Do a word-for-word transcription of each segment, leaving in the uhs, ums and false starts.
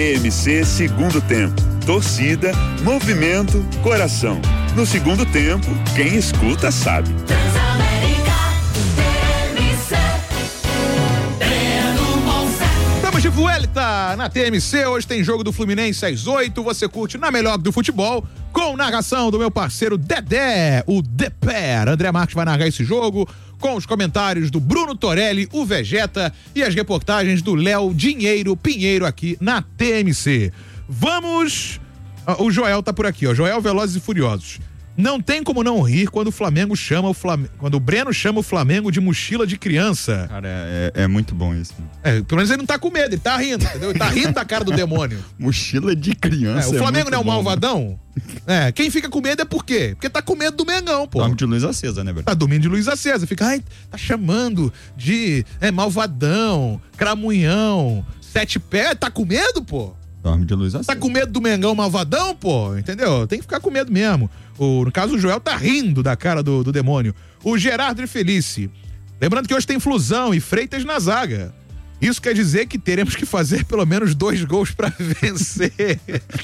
T M C Segundo Tempo. Torcida, movimento, coração. No segundo tempo, quem escuta sabe. Estamos de vuelta na T M C. Hoje tem jogo do Fluminense às oito. Você curte na melhor do futebol, com narração do meu parceiro Dedé, o Deper. André Marques vai narrar esse jogo, com os comentários do Bruno Torelli, o Vegeta, e as reportagens do Léo Dinheiro Pinheiro aqui na T M C. Vamos... O Joel tá por aqui, ó. Joel Velozes e Furiosos. Não tem como não rir quando o Flamengo chama o Flamengo, quando o Breno chama o Flamengo de mochila de criança. Cara, é, é muito bom isso. É, pelo menos ele não tá com medo, ele tá rindo, entendeu? Ele tá rindo da cara do demônio. Mochila de criança. É, o Flamengo é não é um bom, malvadão? Né? É, quem fica com medo é por quê? Porque tá com medo do Mengão, pô. Dorme de luz acesa, né, velho? Tá dormindo de luz acesa. Fica, ai, tá chamando de é, malvadão, cramunhão, sete pés. Tá com medo, pô? Dorme de luz acesa. Tá com medo do Mengão malvadão, pô? Entendeu? Tem que ficar com medo mesmo. O, no caso, o Joel tá rindo da cara do, do demônio. O Gerardo e Felice. Lembrando que hoje tem Flusão e Freitas na zaga. Isso quer dizer que teremos que fazer pelo menos dois gols pra vencer.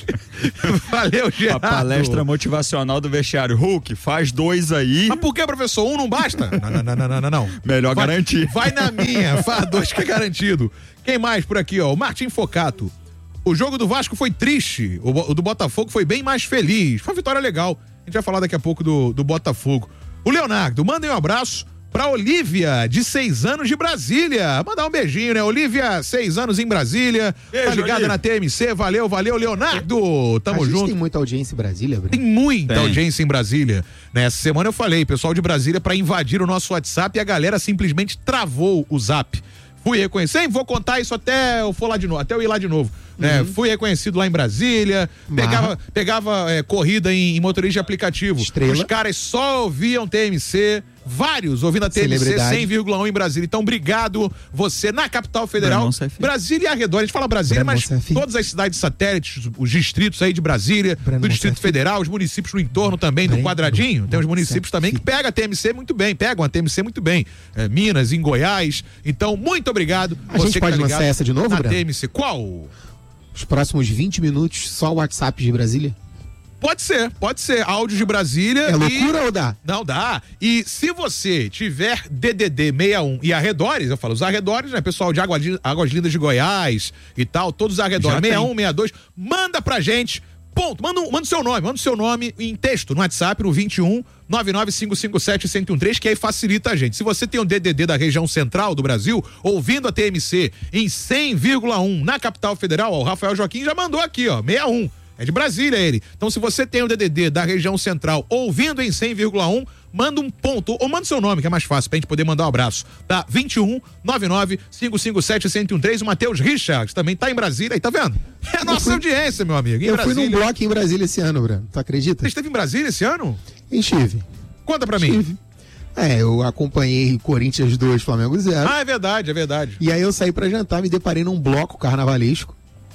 Valeu, Gerardo. A palestra motivacional do vestiário. Hulk, faz dois aí. Mas por que, professor? Um não basta? Não, não, não, não, não, não. Melhor vai, garantir. Vai na minha, faz dois que é garantido. Quem mais por aqui, ó? O Martim Focato. O jogo do Vasco foi triste, o, o do Botafogo foi bem mais feliz. Foi uma vitória legal. A gente vai falar daqui a pouco do, do Botafogo. O Leonardo, mandem um abraço pra Olívia, de seis anos, de Brasília. Mandar um beijinho, né? Olívia, seis anos em Brasília. Beijo, tá ligada Olívia. Na T M C. Valeu, valeu, Leonardo. Tamo a gente junto. Tem muita audiência em Brasília, Bruno? Tem muita tem. audiência em Brasília. Nessa semana eu falei, pessoal de Brasília, pra invadir o nosso WhatsApp, e a galera simplesmente travou o Zap. Fui reconhecer, vou contar isso até eu for lá de novo, até eu ir lá de novo. Uhum. É, fui reconhecido lá em Brasília, pegava, pegava é, corrida em, em motorista de aplicativo. Estrela. Os caras só ouviam T M C, vários ouvindo a T M C cem vírgula um em Brasília. Então, obrigado você na capital federal, Brasília e arredor. A gente fala Brasília, Breno mas Monsefi. Todas as cidades satélites, os distritos aí de Brasília, Breno do Distrito Monsefi. Federal, os municípios no entorno também, Breno do quadradinho. Tem os municípios Monsefi. Também que pegam a T M C muito bem, pegam a T M C muito bem. É, Minas, em Goiás. Então, muito obrigado. A gente pode tá lançar essa de novo, Breno? T M C. Qual? Os próximos vinte minutos, só o WhatsApp de Brasília? Pode ser, pode ser. Áudio de Brasília. É loucura e... ou dá? Não, dá. E se você tiver D D D sessenta e um e arredores, eu falo, os arredores, né? Pessoal de Águas, Águas Lindas de Goiás e tal, todos os arredores, sessenta e um, sessenta e dois, manda pra gente. Ponto. Manda o um, seu nome, manda o seu nome em texto no WhatsApp, no vinte e um, nove nove cinco cinco sete, um zero um três, que aí facilita a gente. Se você tem um D D D da região central do Brasil, ouvindo a T M C em cem vírgula um na capital federal, ó, o Rafael Joaquim já mandou aqui, ó, sessenta e um. É de Brasília ele. Então, se você tem o D D D da região central ouvindo em cem vírgula um, manda um ponto, ou manda seu nome, que é mais fácil, pra gente poder mandar um abraço. Tá? vinte e um, nove nove cinco cinco sete, um zero um três, o Matheus Richards também tá em Brasília, aí tá vendo? É a nossa fui, audiência, meu amigo. Em eu Brasília. fui num bloco em Brasília esse ano, Bruno. Tu acredita? Você esteve em Brasília esse ano? Estive. Conta pra Estive. mim. É, eu acompanhei Corinthians dois, Flamengo zero. Ah, é verdade, é verdade. E aí eu saí pra jantar, me deparei num bloco carnavalesco.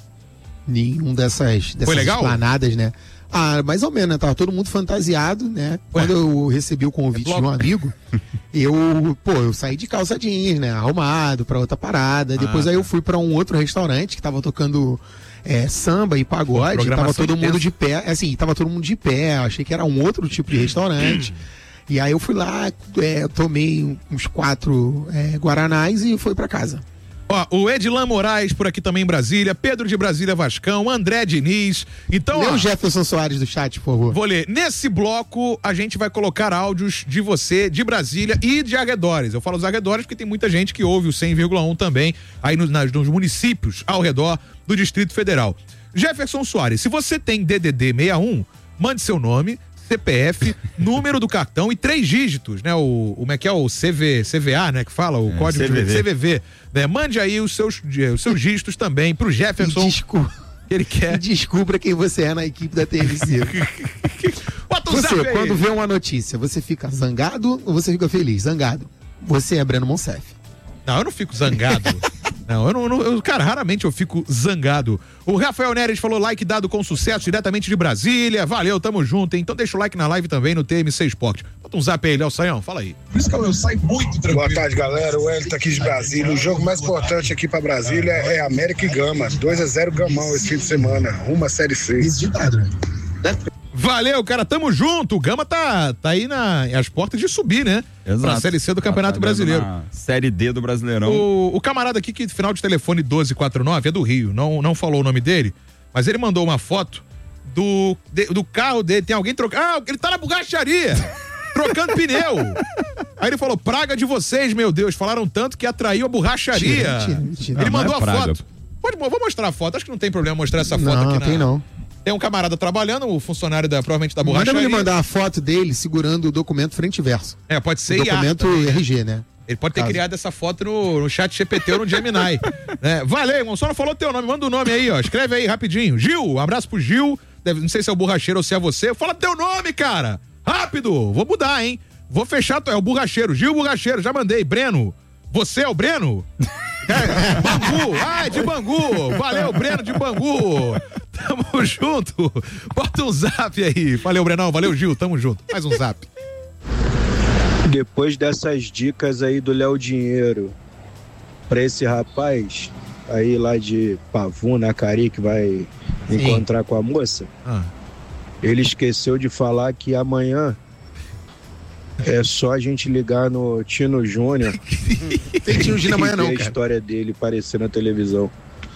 Nenhum dessas, dessas esplanadas, né? Ah, mais ou menos, né? Tava todo mundo fantasiado, né? Ué? Quando eu recebi o convite é de um amigo, eu, pô, eu saí de calça jeans, né? Arrumado pra outra parada. Ah, Depois aí eu fui pra um outro restaurante que tava tocando é, samba e pagode. Tava todo mundo de pé, assim, tava todo mundo de pé. Achei que era um outro tipo de restaurante. E aí eu fui lá, é, tomei uns quatro é, guaranás e fui pra casa. Ó, o Edilan Moraes por aqui também em Brasília, Pedro de Brasília Vascão, André Diniz. Então, Lê ó, o Jefferson Soares do chat, por favor. Vou ler. Nesse bloco, a gente vai colocar áudios de você, de Brasília e de arredores. Eu falo os arredores porque tem muita gente que ouve o cem vírgula um também, aí nos, nas, nos municípios ao redor do Distrito Federal. Jefferson Soares, se você tem D D D sessenta e um, mande seu nome, C P F, número do cartão e três dígitos, né? O, como é que é? O C V, C V A, né? Que fala, o é, código C V V. De C V V. Né? Mande aí os seus, os seus dígitos também pro Jefferson. Desculpa. Que ele quer. Descubra quem você é na equipe da T M C. Você, quando vê uma notícia, você fica zangado ou você fica feliz? Zangado. Você é Breno Monsefi. Não, eu não fico zangado. Não, eu não, eu, cara, raramente eu fico zangado. O Rafael Neres falou like dado com sucesso diretamente de Brasília. Valeu, tamo junto, hein? Então deixa o like na live também no T M C Esporte. Bota um zap aí, Léo Saião, fala aí. Por isso que eu saio muito tranquilo. Boa tarde, galera. O Hélio tá aqui de Brasília. O jogo mais importante aqui pra Brasília é América e Gama. dois a zero Gamão esse fim de semana. Rumo à Série C. Valeu, cara, tamo junto. O Gama tá, tá aí nas portas de subir, né? Exato. Pra Série C do Campeonato tá Brasileiro. Série D do Brasileirão. O, o camarada aqui, que final de telefone doze quarenta e nove, é do Rio, não, não falou o nome dele, mas ele mandou uma foto do, de, do carro dele. Tem alguém trocando. Ah, ele tá na borracharia, trocando pneu. Aí ele falou: praga de vocês, meu Deus. Falaram tanto que atraiu a borracharia. Mentira, mentira, mentira. Ele não, mandou não é a praga. Foto. Pode, vou mostrar a foto. Acho que não tem problema mostrar essa foto não, aqui. Não, tem na... não. Tem um camarada trabalhando, o funcionário da, provavelmente da borracharia. Manda ele mandar a foto dele segurando o documento frente e verso. É, pode ser o documento I A R G, né? Ele pode ter Caso. criado essa foto no, no chat G P T ou no Gemini. né? Valeu, irmão. Só não falou teu nome. Manda o nome aí, ó. Escreve aí rapidinho. Gil, um abraço pro Gil. Deve, não sei se é o borracheiro ou se é você. Fala teu nome, cara. Rápido. Vou mudar, hein? Vou fechar. É o borracheiro. Gil Borracheiro. Já mandei. Breno. Você é o Breno? É, Bangu. Ah, é de Bangu. Valeu, Breno de Bangu. Tamo junto. Bota um zap aí. Valeu, Brenão. Valeu, Gil. Tamo junto. Mais um zap. Depois dessas dicas aí do Léo Dinheiro pra esse rapaz aí lá de Pavuna, Cari, que vai Sim. encontrar com a moça, ah. ele esqueceu de falar que amanhã é só a gente ligar no Tino Júnior. Tem Tino Júnior amanhã não, cara. a história dele aparecer na televisão.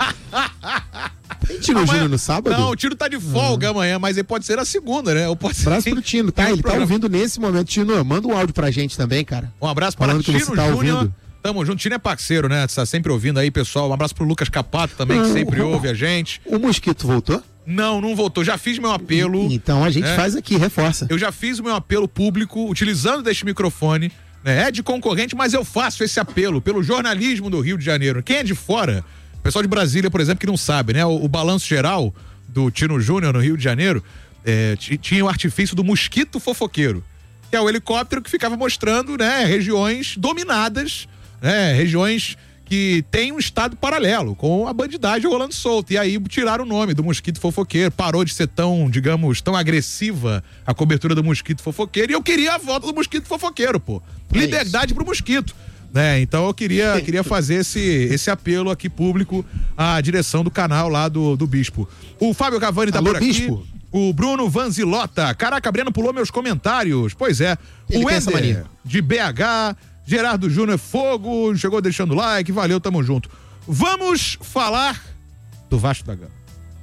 Tem Tino Júnior no sábado? Não, o Tino tá de folga uhum. amanhã, mas ele pode ser na segunda, né? Ou pode ser... Abraço pro Tino, tá? Ele tá ouvindo nesse momento. Tino, manda um áudio pra gente também, cara. Um abraço para o Tino tá Júnior. Tamo junto, Tino é parceiro, né? Tá sempre ouvindo aí, pessoal. Um abraço pro Lucas Capato também, que sempre ouve a gente. O Mosquito voltou? Não, não voltou. Já fiz meu apelo. Então a gente é. faz aqui, reforça. Eu já fiz o meu apelo público, utilizando deste microfone, né? É de concorrente, mas eu faço esse apelo pelo jornalismo do Rio de Janeiro. Quem é de fora, o pessoal de Brasília, por exemplo, que não sabe, né? O, o balanço geral do Tino Júnior no Rio de Janeiro é, t- tinha o artifício do mosquito fofoqueiro, que é o helicóptero que ficava mostrando, né, regiões dominadas, né, regiões que tem um estado paralelo, com a bandidagem rolando solta. E aí tiraram o nome do mosquito fofoqueiro, parou de ser tão, digamos, tão agressiva a cobertura do mosquito fofoqueiro, e eu queria a volta do mosquito fofoqueiro, pô. É Liberdade isso. pro mosquito. Né? Então eu queria, queria fazer esse, esse apelo aqui público à direção do canal lá do, do Bispo. O Fábio Cavani tá Alô, por aqui. Bispo. O Bruno Vanzilota. Caraca, Breno pulou meus comentários. Pois é. Ele o Ender de B H, Gerardo Júnior Fogo, chegou deixando like, valeu, tamo junto. Vamos falar do Vasco da Gama.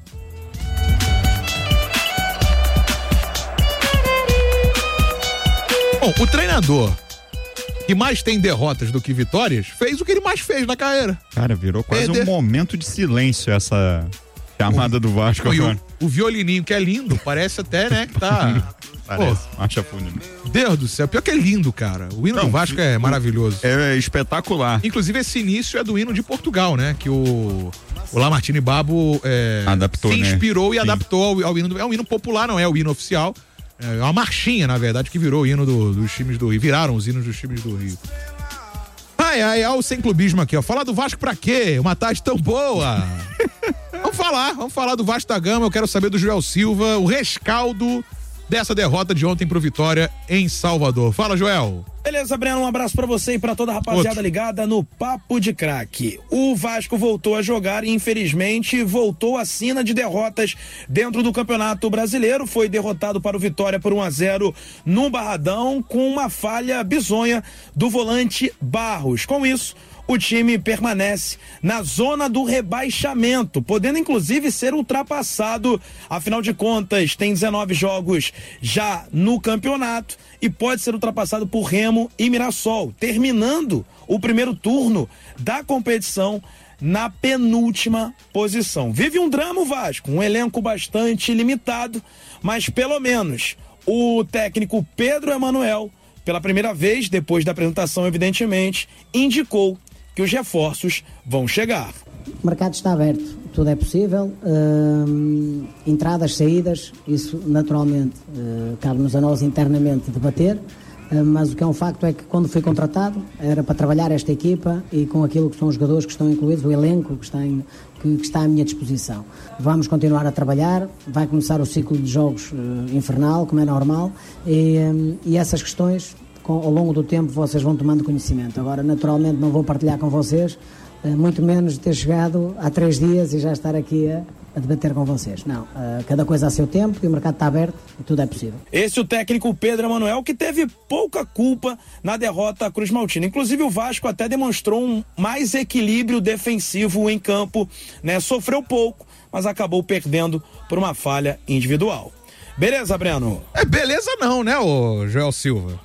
Bom, o treinador que mais tem derrotas do que vitórias, fez o que ele mais fez na carreira. Cara, virou quase Perder. um momento de silêncio essa chamada o, do Vasco. O, o violininho, que é lindo, parece até, né, que tá... Parece, marcha fúnebre. Deus do céu, pior que é lindo, cara. O hino Não, do Vasco é maravilhoso. É espetacular. Inclusive, esse início é do hino de Portugal, né, que o... O Lamartine Babo é, adaptou, se inspirou né? e Sim. adaptou ao, ao hino. Do, é um hino popular, não é o hino oficial. É uma marchinha, na verdade, que virou o hino do, dos times do Rio. Viraram os hinos dos times do Rio. Ai, ai, olha o sem clubismo aqui, ó. Falar do Vasco pra quê? Uma tarde tão boa. Vamos falar, vamos falar do Vasco da Gama. Eu quero saber do Joel Silva, o rescaldo dessa derrota de ontem pro Vitória em Salvador. Fala, Joel. Beleza, Breno, um abraço pra você e pra toda a rapaziada Outro. ligada no Papo de Craque. O Vasco voltou a jogar e, infelizmente, voltou à sina de derrotas dentro do Campeonato Brasileiro. Foi derrotado para o Vitória por um a zero no Barradão, com uma falha bizonha do volante Barros. Com isso, o time permanece na zona do rebaixamento, podendo inclusive ser ultrapassado. Afinal de contas, tem dezenove jogos já no campeonato e pode ser ultrapassado por Remo e Mirassol, terminando o primeiro turno da competição na penúltima posição. Vive um drama o Vasco, um elenco bastante limitado, mas pelo menos o técnico Pedro Emanuel, pela primeira vez, depois da apresentação, evidentemente, indicou que os reforços vão chegar. O mercado está aberto, tudo é possível, uh, entradas, saídas, isso naturalmente uh, cabe-nos a nós internamente debater, mas o que é um facto é que quando fui contratado era para trabalhar esta equipa e com aquilo que são os jogadores que estão incluídos, o elenco que está, em, que, que está à minha disposição. Vamos continuar a trabalhar, vai começar o ciclo de jogos uh, infernal, como é normal, e, um, e essas questões, com, ao longo do tempo, vocês vão tomando conhecimento. Agora, naturalmente, não vou partilhar com vocês, uh, muito menos ter chegado há três dias e já estar aqui a... a debater com vocês. Não, uh, cada coisa a seu tempo e o mercado está aberto e tudo é possível. Esse é o técnico Pedro Emanuel, que teve pouca culpa na derrota à Cruz Maltina. Inclusive o Vasco até demonstrou um mais equilíbrio defensivo em campo, né? Sofreu pouco, mas acabou perdendo por uma falha individual. Beleza, Breno? É beleza não, né, ô Joel Silva?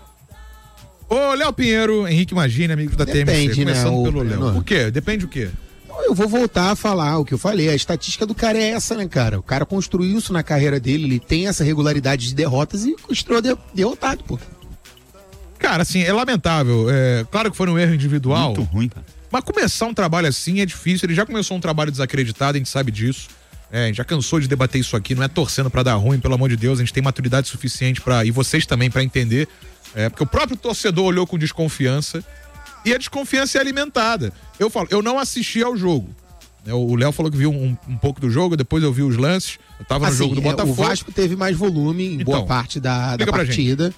Ô, Léo Pinheiro, Henrique Magini, amigos da T M C. Depende, começando né, pelo Léo. O quê? Depende o quê? Eu vou voltar a falar o que eu falei. A estatística do cara é essa, né, cara? O cara construiu isso na carreira dele, ele tem essa regularidade de derrotas e construiu de, derrotado, pô. Cara, assim, é lamentável. É, claro que foi um erro individual. Muito ruim, cara. Mas começar um trabalho assim é difícil. Ele já começou um trabalho desacreditado, a gente sabe disso. É, a gente já cansou de debater isso aqui, não é torcendo pra dar ruim, pelo amor de Deus. A gente tem maturidade suficiente pra, e vocês também, pra entender. É, porque o próprio torcedor olhou com desconfiança. E a desconfiança é alimentada. Eu falo, eu não assisti ao jogo. O Léo falou que viu um, um pouco do jogo, depois eu vi os lances. Eu tava assim, no jogo do Botafogo. É, o Vasco teve mais volume em então, boa parte da, da partida.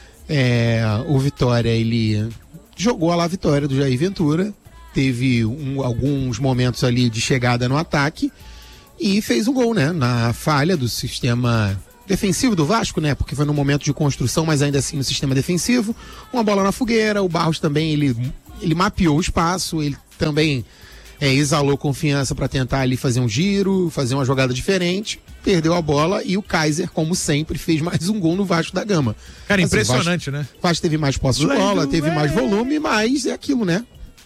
É, o Vitória, ele jogou lá a vitória do Jair Ventura. Teve um, alguns momentos ali de chegada no ataque. E fez um gol, né? Na falha do sistema defensivo do Vasco, né? Porque foi no momento de construção, mas ainda assim no sistema defensivo. Uma bola na fogueira, o Barros também, ele, ele mapeou o espaço, ele também é, exalou confiança para tentar ali fazer um giro, fazer uma jogada diferente, perdeu a bola e o Kaiser, como sempre, fez mais um gol no Vasco da Gama. Cara, assim, impressionante, o Vasco, né? O Vasco teve mais posse de bola, teve mais volume, mas é aquilo, né?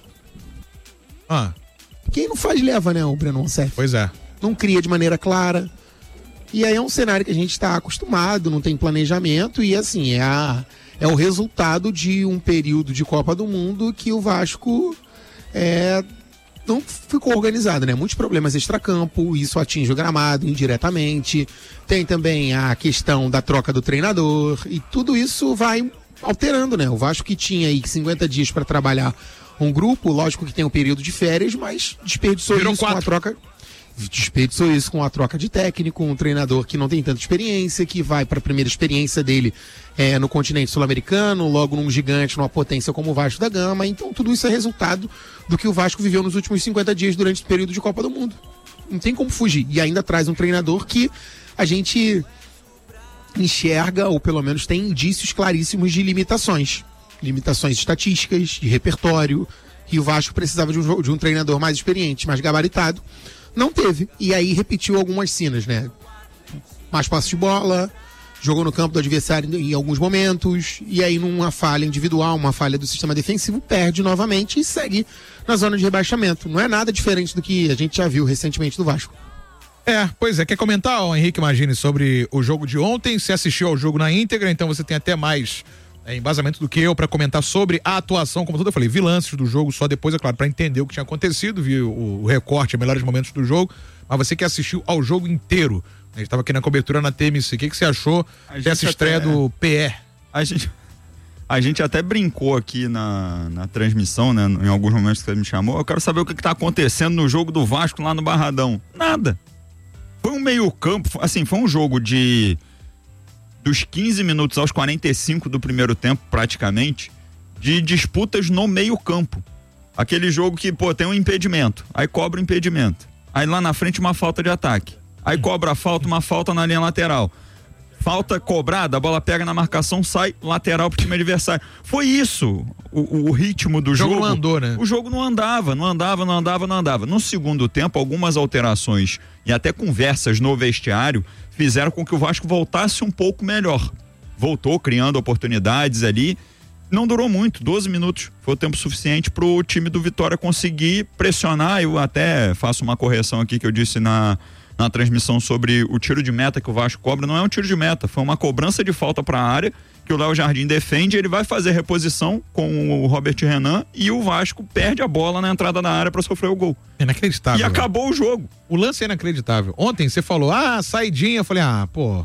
Ah. Quem não faz leva, né, o Breno Roncef? Pois é. Não cria de maneira clara. E aí é um cenário que a gente está acostumado, não tem planejamento e assim, é, a, é o resultado de um período de Copa do Mundo que o Vasco é, não ficou organizado, né? Muitos problemas extracampo, isso atinge o gramado indiretamente, tem também a questão da troca do treinador e tudo isso vai alterando, né? O Vasco que tinha aí cinquenta dias para trabalhar um grupo, lógico que tem um período de férias, mas desperdiçou Virou isso com a troca... desperdiçou isso com a troca de técnico, um treinador que não tem tanta experiência, que vai para a primeira experiência dele é, no continente sul-americano, logo num gigante, numa potência como o Vasco da Gama. Então tudo isso é resultado do que o Vasco viveu nos últimos cinquenta dias durante o período de Copa do Mundo. Não tem como fugir. E ainda traz um treinador que a gente enxerga, ou pelo menos tem indícios claríssimos de limitações. Limitações estatísticas, de repertório. E o Vasco precisava de um, de um treinador mais experiente, mais gabaritado. Não teve. E aí repetiu algumas cenas, né? Mais passe de bola, jogou no campo do adversário em alguns momentos, e aí numa falha individual, uma falha do sistema defensivo, perde novamente e segue na zona de rebaixamento. Não é nada diferente do que a gente já viu recentemente do Vasco. É, pois é. Quer comentar, ó, Henrique Magini, sobre o jogo de ontem? Você assistiu ao jogo na íntegra, então você tem até mais é, embasamento do que eu para comentar sobre a atuação, como tudo eu falei, vi lances do jogo só depois, é claro, para entender o que tinha acontecido, vi o, o recorte, melhores momentos do jogo, mas você que assistiu ao jogo inteiro, a gente estava aqui na cobertura na T M C, o que, que você achou dessa estreia até, do P E? A gente, a gente até brincou aqui na, na transmissão, né, em alguns momentos que você me chamou, eu quero saber o que está acontecendo no jogo do Vasco lá no Barradão. Nada. Foi um meio campo, assim, foi um jogo de dos quinze minutos aos quarenta e cinco do primeiro tempo, praticamente, de disputas no meio campo. Aquele jogo que, pô, tem um impedimento, aí cobra o impedimento. Aí lá na frente uma falta de ataque. Aí cobra a falta, uma falta na linha lateral. Falta cobrada, a bola pega na marcação, sai lateral pro time adversário. Foi isso o, o ritmo do jogo. O jogo não andou, né? O jogo não andava, não andava, não andava, não andava. No segundo tempo, algumas alterações e até conversas no vestiário fizeram com que o Vasco voltasse um pouco melhor. Voltou criando oportunidades ali. Não durou muito, doze minutos. Foi o tempo suficiente pro time do Vitória conseguir pressionar. Eu até faço uma correção aqui que eu disse na... na transmissão sobre o tiro de meta que o Vasco cobra, não é um tiro de meta, foi uma cobrança de falta para a área que o Léo Jardim defende, ele vai fazer reposição com o Robert Renan e o Vasco perde a bola na entrada da área para sofrer o gol. Inacreditável. E acabou o jogo. O lance é inacreditável. Ontem você falou, ah, saidinha, eu falei, ah, pô,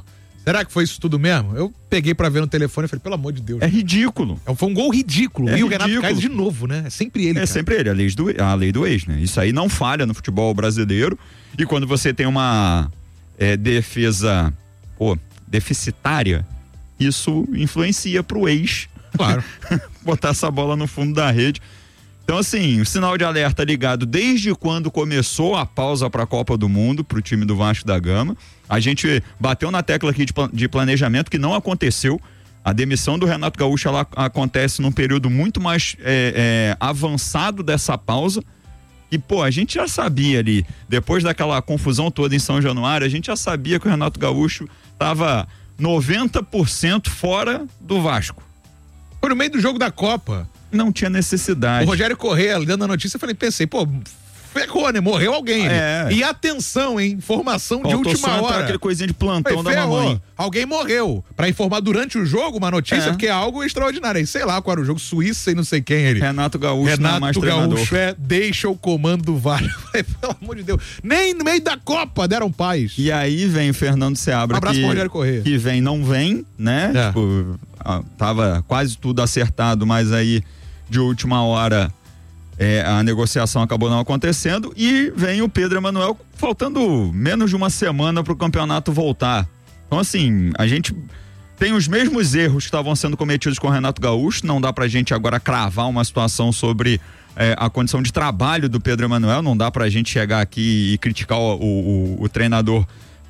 Será que foi isso tudo mesmo? Eu peguei pra ver no telefone e falei, pelo amor de Deus. É ridículo. Foi um gol ridículo. É e ridículo. o Renato Kaiser de novo, né? É sempre ele, É cara. sempre ele, a lei, do, a lei do ex, né? Isso aí não falha no futebol brasileiro. E quando você tem uma é, defesa, pô, deficitária, isso influencia pro ex. Claro. Botar essa bola no fundo da rede. Então, assim, o sinal de alerta ligado desde quando começou a pausa para a Copa do Mundo, para o time do Vasco da Gama. A gente bateu na tecla aqui de, de planejamento que não aconteceu. A demissão do Renato Gaúcho ela acontece num período muito mais é, é, avançado dessa pausa. E, pô, a gente já sabia ali, depois daquela confusão toda em São Januário, a gente já sabia que o Renato Gaúcho estava noventa por cento fora do Vasco. Foi no meio do jogo da Copa. Não tinha necessidade. O Rogério Corrêa, dando a notícia, eu falei, pensei, pô, ferrou, né? Morreu alguém. É. E atenção, hein? Informação Faltou de última só hora. aquele coisinha de plantão Falei, da ferrou. mamãe. Alguém morreu. Pra informar durante o jogo uma notícia, É. porque é algo extraordinário. E sei lá qual era o jogo, Suíça e não sei quem ele. Renato Gaúcho Renato não é mais Gaúcho treinador. é, deixa o comando do V A R. Falei, pelo amor de Deus. Nem no meio da Copa deram paz. E aí vem o Fernando Seabra, Um abraço que, pro Rogério Corrêa. que vem, não vem, né? É. Tipo, ah, tava quase tudo acertado, mas aí de última hora é, a negociação acabou não acontecendo e vem o Pedro Emanuel faltando menos de uma semana pro campeonato voltar. Então, assim, a gente tem os mesmos erros que estavam sendo cometidos com o Renato Gaúcho, não dá pra gente agora cravar uma situação sobre é, a condição de trabalho do Pedro Emanuel, não dá pra gente chegar aqui e criticar o, o, o treinador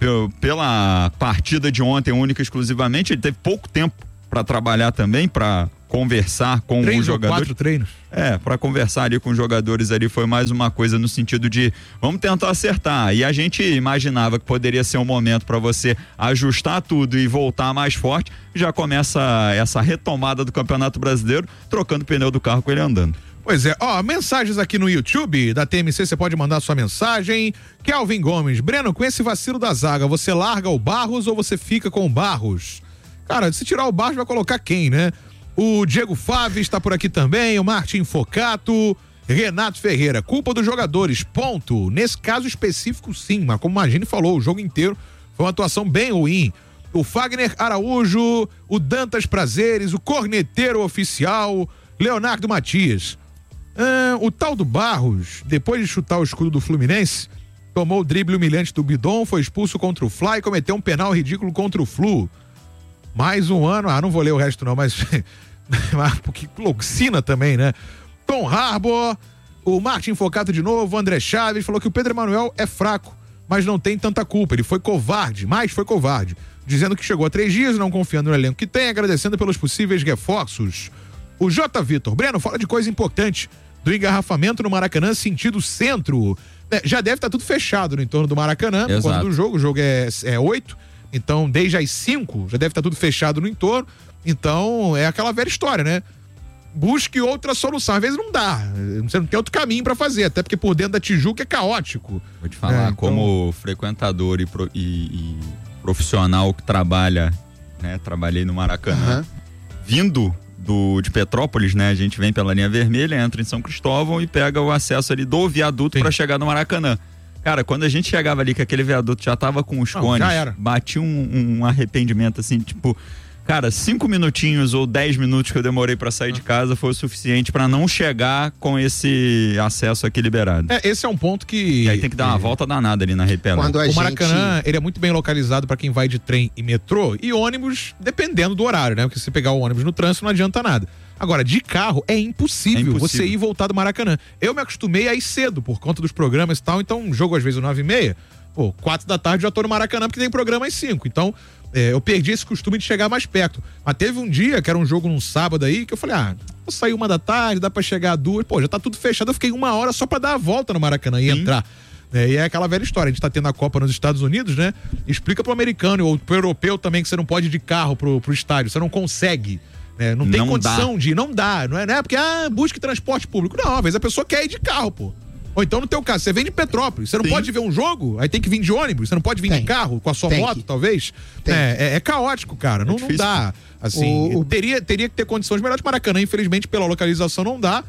pela partida de ontem única e exclusivamente. Ele teve pouco tempo para trabalhar também, para conversar com Três os ou jogadores. quatro treinos. É, para conversar ali com os jogadores ali foi mais uma coisa no sentido de vamos tentar acertar. E a gente imaginava que poderia ser um momento para você ajustar tudo e voltar mais forte. Já começa essa retomada do Campeonato Brasileiro, trocando o pneu do carro com ele andando. Pois é, ó, mensagens aqui no YouTube da T M C, você pode mandar sua mensagem. Kelvin Gomes, Breno, com esse vacilo da zaga, você larga o Barros ou você fica com o Barros? Cara, se tirar o Barros, vai colocar quem, né? O Diego Fávio está por aqui também, o Martin Focato, Renato Ferreira, culpa dos jogadores, ponto. Nesse caso específico, sim, mas como o Magini falou, o jogo inteiro foi uma atuação bem ruim. O Fagner Araújo, o Dantas Prazeres, o corneteiro oficial, Leonardo Matias. Ah, o tal do Barros, depois de chutar o escudo do Fluminense, tomou o drible humilhante do Bidon, foi expulso contra o Fly e cometeu um penal ridículo contra o Flu. Mais um ano, ah, não vou ler o resto não, mas que loucina também, né? Tom Harbour, o Martin Focato de novo, o André Chaves falou que o Pedro Emanuel é fraco, mas não tem tanta culpa, ele foi covarde, mas foi covarde, dizendo que chegou há três dias, não confiando no elenco que tem, agradecendo pelos possíveis reforços. O J. Vitor, Breno, fala de coisa importante, do engarrafamento no Maracanã, sentido centro. É, já deve estar tudo fechado no entorno do Maracanã, por conta do jogo, o jogo é, é oito, então desde as cinco já deve estar tudo fechado no entorno, então é aquela velha história, né? Busque outra solução, às vezes não dá, você não tem outro caminho pra fazer, até porque por dentro da Tijuca é caótico. Vou te falar, é, então... como frequentador e, pro, e, e profissional que trabalha, né? Trabalhei no Maracanã, uhum. vindo do, de Petrópolis, né? A gente vem pela linha vermelha, entra em São Cristóvão e pega o acesso ali do viaduto para chegar no Maracanã. Cara, quando a gente chegava ali que aquele viaduto já tava com os não, cones, batia um, um arrependimento assim, tipo, cara, cinco minutinhos ou dez minutos que eu demorei para sair ah. de casa foi o suficiente para não chegar com esse acesso aqui liberado. É, esse é um ponto que... E aí tem que dar uma volta danada ali na Repela. O gente... Maracanã, ele é muito bem localizado para quem vai de trem e metrô e ônibus, dependendo do horário, né? Porque se pegar o ônibus no trânsito não adianta nada. Agora, de carro é impossível, é impossível você ir e voltar do Maracanã. Eu me acostumei a ir cedo por conta dos programas e tal, então um jogo às vezes nove e meia, pô, quatro da tarde já tô no Maracanã porque tem programa às cinco, então é, eu perdi esse costume de chegar mais perto. Mas teve um dia, que era um jogo num sábado aí, que eu falei, ah, vou sair uma da tarde, dá pra chegar a duas, pô, já tá tudo fechado, eu fiquei uma hora só pra dar a volta no Maracanã e Sim. entrar. É, e é aquela velha história, a gente tá tendo a Copa nos Estados Unidos, né? Explica pro americano ou pro europeu também que você não pode ir de carro pro, pro estádio, você não consegue. É, não tem não condição dá. de ir, não dá, não é, não é porque, ah, busque transporte público. Não, às vezes a pessoa quer ir de carro, pô. Ou então, no teu caso, você vem de Petrópolis, você não Sim. pode ver um jogo, aí tem que vir de ônibus, você não pode vir tem. de carro, com a sua tem moto, que. talvez. É, é, é caótico, cara, é não, não dá. Assim, o, o... Teria, teria que ter condições melhores de Maracanã, infelizmente, pela localização não dá.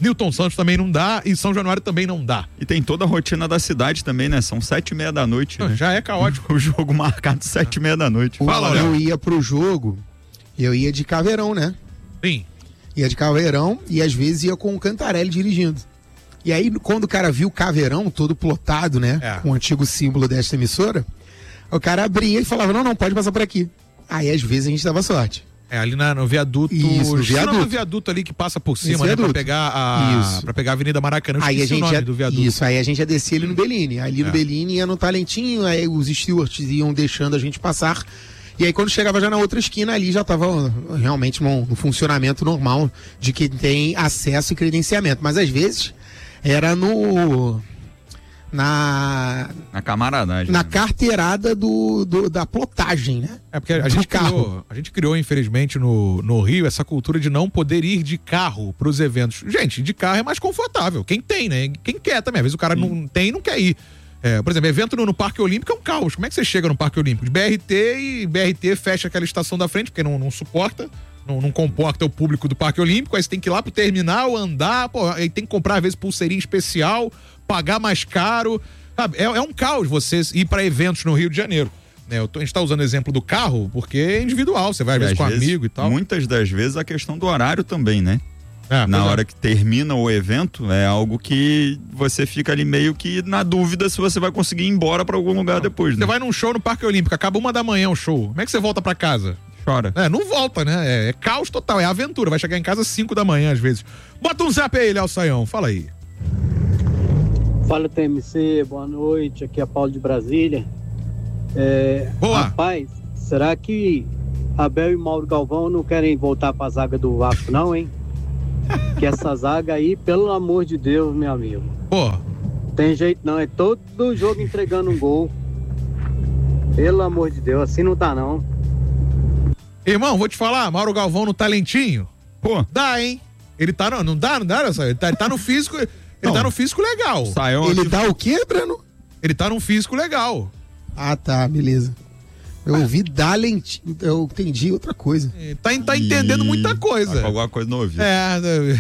Newton Santos também não dá e São Januário também não dá. E tem toda a rotina da cidade também, né? São sete e meia da noite. Né? Já é caótico. O jogo marcado sete e meia da noite. Fala, eu ia pro jogo, eu ia de Caveirão, né? Sim. Ia de Caveirão e às vezes ia com o Cantarelli dirigindo. E aí, quando o cara viu o Caveirão todo plotado, né? É. Com o antigo símbolo desta emissora, o cara abria e falava, não, não, pode passar por aqui. Aí, às vezes, a gente dava sorte. É, ali na, no viaduto. Isso, no viaduto. No viaduto ali que passa por cima, né? Pra pegar a, pra pegar a Avenida Maracanã. Aí a gente o nome já, do viaduto. Isso, aí a gente já descia ali no Bellini. Ali é. no Bellini ia no Talentinho, aí os stewards iam deixando a gente passar. E aí quando chegava já na outra esquina, ali já tava realmente no, no funcionamento normal de quem tem acesso e credenciamento. Mas às vezes era no... Na, na camaradagem. Na carteirada do, do, da plotagem, né? É porque a gente, criou, a gente criou, infelizmente, no, no Rio, essa cultura de não poder ir de carro pros eventos. Gente, de carro é mais confortável. Quem tem, né? Quem quer também. Às vezes o cara Sim. não tem e não quer ir. É, por exemplo, evento no, no Parque Olímpico é um caos. Como é que você chega no Parque Olímpico? De B R T e B R T fecha aquela estação da frente, porque não, não suporta. Não, não comporta o público do Parque Olímpico, aí você tem que ir lá pro terminal, andar, pô, aí tem que comprar, às vezes, pulseirinha especial, pagar mais caro, sabe? É, é um caos você ir para eventos no Rio de Janeiro. Né? Eu tô, a gente tá usando o exemplo do carro, porque é individual, você vai, às vezes, com vezes, amigo e tal. Muitas das vezes a questão do horário também, né? É, na hora é. que termina o evento, é algo que você fica ali meio que na dúvida se você vai conseguir ir embora para algum lugar não. depois, né? Você vai num show no Parque Olímpico, acaba uma da manhã o show, como é que você volta para casa? Chora. É, não volta, né? É, é caos total, é aventura. Vai chegar em casa às cinco da manhã, às vezes. Bota um zap aí, Léo Saião. Fala aí. Fala, T M C. Boa noite. Aqui é Paulo de Brasília. É, Boa. Rapaz, será que Abel e Mauro Galvão não querem voltar pra zaga do Vasco, não, hein? Que essa zaga aí, pelo amor de Deus, meu amigo. Pô. Tem jeito não. É todo jogo entregando um gol. Pelo amor de Deus, assim não tá, não. Irmão, vou te falar, Mauro Galvão no talentinho, pô, dá, hein? Ele tá, não, não dá, não dá, ele tá, ele tá no físico, ele não. tá no físico legal. Saiu ele aqui. Dá o quê, Breno? Ele tá num físico legal. Ah, tá, beleza. Eu ouvi dar lentinho, eu entendi outra coisa. Tá, tá entendendo muita coisa. Tá alguma coisa no ouvido. É,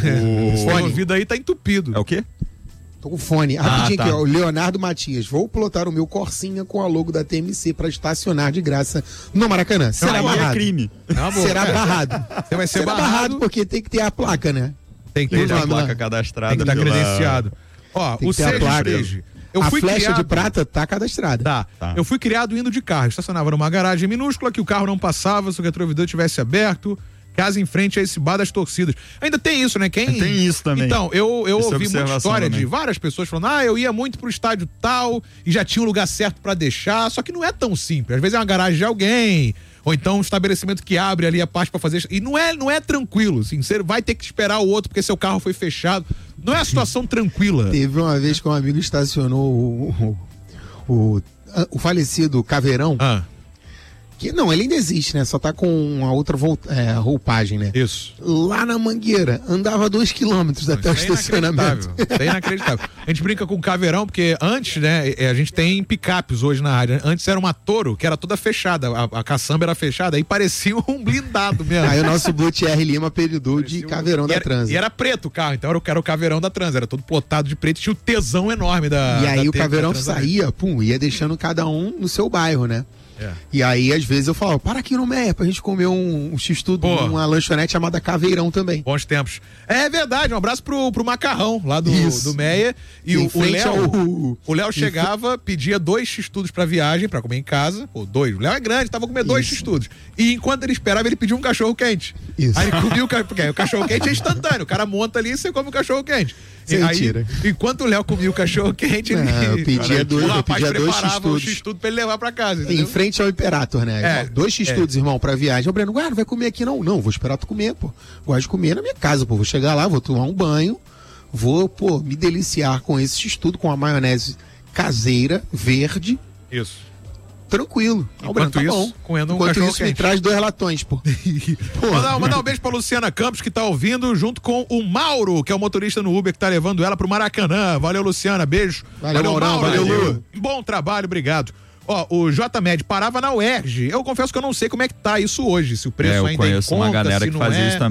o, o ouvido aí tá entupido. É o quê? Tô com fone. Ah, Rapidinho tá. aqui, ó. O Leonardo Matias. Vou plotar o meu Corsinha com a logo da T M C pra estacionar de graça no Maracanã. Será não, barrado. É crime. Não, Será é. barrado. Você vai ser Será barrado. barrado porque tem que ter a placa, né? Tem que ter a placa lá. cadastrada. Tem que estar credenciado. Ó, tem o Sérgio Eu a fui flecha criado... de prata tá cadastrada. Tá. tá. Eu fui criado indo de carro. Estacionava numa garagem minúscula que o carro não passava se o retrovisor tivesse aberto. Casa em frente a esse bar das torcidas. Ainda tem isso, né? Quem... Tem isso também. Então, eu, eu ouvi muita história também. de várias pessoas falando, ah, eu ia muito pro estádio tal e já tinha um lugar certo pra deixar, só que não é tão simples. Às vezes é uma garagem de alguém, ou então um estabelecimento que abre ali a parte pra fazer... E não é, não é tranquilo, assim, você vai ter que esperar o outro porque seu carro foi fechado. Não é uma situação tranquila. Teve uma vez que um amigo estacionou o, o, o, o falecido Caveirão. Ah. Que, não, ele ainda existe, né? Só tá com uma outra é, roupagem, né? Isso. Lá na Mangueira, andava dois quilômetros até o estacionamento. É inacreditável. A gente brinca com o Caveirão, porque antes, né, a gente tem picapes hoje na área. Antes era uma Toro, que era toda fechada. A, a caçamba era fechada, aí parecia um blindado mesmo. Aí o nosso Blue T R Lima apelidou de Caveirão um... da Transa. E era preto o carro, então era o, era o Caveirão da Transa. Era todo plotado de preto, tinha o tesão enorme da. E aí da o Caveirão saía, pum, ia deixando cada um no seu bairro, né? É. E aí, às vezes, eu falo, para aqui no Meia pra gente comer um, um x-tudo, uma lanchonete chamada Caveirão também. Bons tempos. É verdade, um abraço pro, pro Macarrão, lá do, do Meia. E o Léo o Léo chegava, pedia dois x-tudos pra viagem, pra comer em casa. Pô, dois. O Léo é grande, tava comendo dois x-tudos. E enquanto ele esperava, ele pedia um cachorro-quente. Isso. Aí ele comia o cachorro-quente. O cachorro-quente é instantâneo. O cara monta ali e você come o cachorro-quente. Sem aí, tira. Enquanto o Léo comia o cachorro-quente, ele... eu pedia dois, o rapaz eu pedia preparava dois o x-tudo pra ele levar pra casa. Entendeu? Em frente ao Imperator, né? É, dois x-tudos, é. irmão, pra viagem. O Breno, ah, não vai comer aqui não? Não, vou esperar tu comer, pô. Gosto de comer na minha casa, pô. Vou chegar lá, vou tomar um banho, vou, pô, me deliciar com esse x-tudo, com a maionese caseira, verde. Isso. Tranquilo. Enquanto tá isso, bom. comendo um Enquanto cachorro isso, quente. me traz dois latões, pô. Mandar, mandar um beijo pra Luciana Campos, que tá ouvindo, junto com o Mauro, que é o motorista no Uber, que tá levando ela pro Maracanã. Valeu, Luciana, beijo. Valeu, valeu Mauro. Valeu, Lu. Bom trabalho, obrigado. Ó, o J M E D parava na U E R J. Eu confesso que eu não sei como é que tá isso hoje, se o preço é, eu ainda é em conta, conheço uma galera que fazia é. isso também.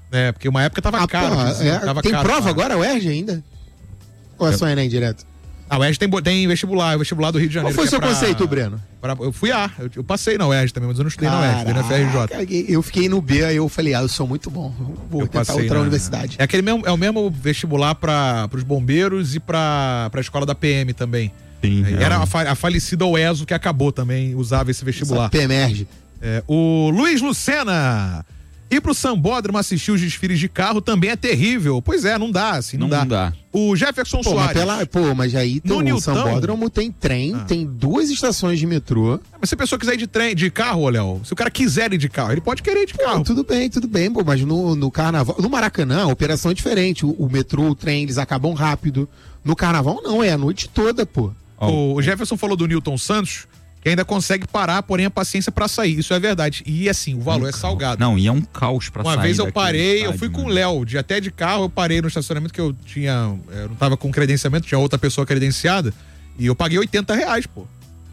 É, porque uma época tava ah, caro. Porra, é, tava tem caro, prova cara. agora, o E R J ainda? Ou é só Enem direto? Ah, o E R J tem, tem vestibular, o vestibular do Rio de Janeiro. Qual foi o seu é pra, conceito, Breno? Pra, eu fui A, eu, eu passei na U E R J também, mas eu não estudei Caraca, na U E R J, estudei na F R J. Eu fiquei no B, aí eu falei, ah, eu sou muito bom, vou eu tentar outra na, universidade. É, aquele mesmo, é o mesmo vestibular para os bombeiros e para a escola da P M também. Sim, é, era a, a falecida O E S O que acabou também, usava esse vestibular. P M E R G. É, o Luiz Lucena... Ir pro Sambódromo assistir os desfiles de carro também é terrível. Pois é, não dá, assim, não, não dá. dá. O Jefferson pô, Soares. Mas pela, pô, mas aí tem, no o Newton, Sambódromo tem trem, ah. tem duas estações de metrô. Mas se a pessoa quiser ir de trem, de carro, Léo, se o cara quiser ir de carro, ele pode querer ir de pô, carro. Tudo bem, tudo bem, pô, mas no, no carnaval, no Maracanã, a operação é diferente. O, o metrô, o trem, eles acabam rápido. No carnaval, não, é a noite toda, pô. O, o Jefferson falou do Newton Santos, que ainda consegue parar, porém a paciência pra sair. Isso é verdade. E assim, o valor um é salgado. Não, e é um caos pra Uma sair. Uma vez eu parei, estádio, eu fui né? com o Léo, de até de carro, eu parei no estacionamento que eu tinha, eu não tava com credenciamento, tinha outra pessoa credenciada, e eu paguei oitenta reais, pô.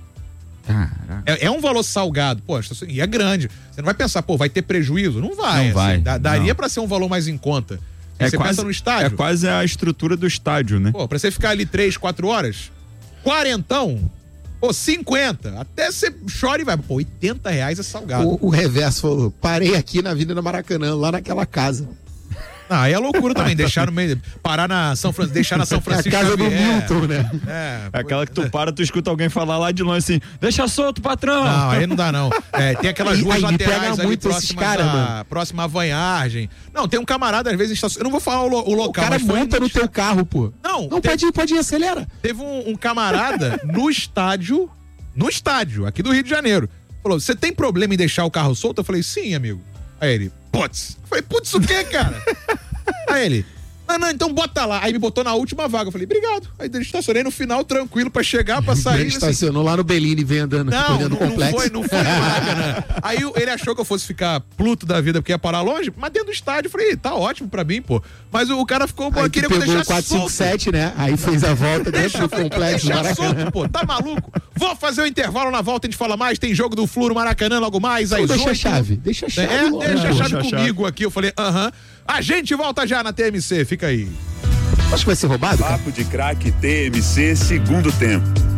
Caraca. É, é um valor salgado, pô, e é grande. Você não vai pensar, pô, vai ter prejuízo? Não vai. Não assim, vai. Dá, daria não. pra ser um valor mais em conta. É você quase, pensa no estádio. É quase a estrutura do estádio, né? Pô, pra você ficar ali três, quatro horas, quarentão, pô, cinquenta, até você chora e vai. Pô, oitenta reais é salgado. O, o reverso falou, parei aqui na Avenida Maracanã, lá naquela casa. Ah, aí é loucura também, deixar no meio, parar na São Francisco, deixar na São Francisco. É a casa Xavier. do Milton, né? É, é aquela que tu para, tu escuta alguém falar lá de longe assim, deixa solto, patrão. Não, aí não dá não. É, tem aquelas ruas aí, laterais ali muito próximas cara, a, próxima à Vanhagem. Não, tem um camarada, às vezes, eu não vou falar o, lo, o local. O cara monta no teu carro, pô. Não, não teve, pode ir, pode ir, acelera. Teve um, um camarada no estádio, no estádio, aqui do Rio de Janeiro. Falou, você tem problema em deixar o carro solto? Eu falei, sim, amigo. Aí ele, putz. Eu falei, putz o quê, cara? Aí ele, não, não, então bota lá. Aí me botou na última vaga. Eu falei, obrigado. Aí eu estacionei no final, tranquilo, pra chegar, pra sair. Ele estacionou assim. Lá no Bellini e vem andando. Não, não, no complexo. não foi, não foi no Maracanã. Aí ele achou que eu fosse ficar pluto da vida porque ia parar longe, mas dentro do estádio, eu falei, tá ótimo pra mim, pô. Mas o, o cara ficou, pô, queria que eu deixasse quatro cinco sete, né? Aí fez a volta dentro do complexo do Maracanã. Solto, pô, tá maluco? Vou fazer o intervalo, na volta a gente fala mais, tem jogo do Flu no Maracanã logo mais, às Deixa oito. a chave, deixa a chave. É, logo, deixa né? a chave deixa comigo a chave. aqui, eu falei, aham. Uh-huh. A gente volta já na T M C, fica aí. Acho que vai ser roubado, cara? Papo de Craque T M C, segundo tempo.